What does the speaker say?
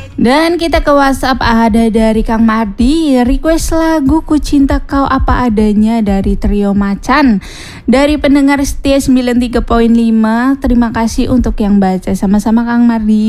Dan kita ke WhatsApp ada dari Kang Mardi, request lagu Ku Cinta Kau Apa Adanya dari Trio Macan. Dari pendengar setia 93.5, terima kasih untuk yang baca. Sama-sama Kang Mardi.